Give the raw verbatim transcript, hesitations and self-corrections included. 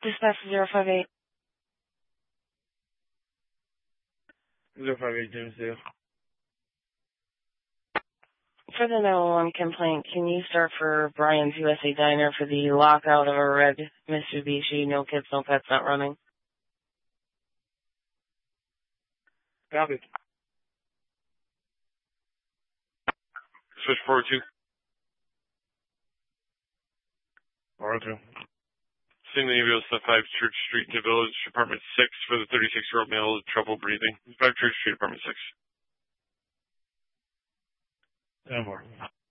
Dispatch zero five eight. zero five eight Dimsdale. For the nine one one complaint, can you start for Brian's U S A Diner for the lockout of a red Mitsubishi, no kids, no pets, not running? Copy. Switch four two. four two. Single ambulance at five Church Street to Village, apartment six for the thirty-six-year-old male with trouble breathing. five Church Street, apartment six. ten four.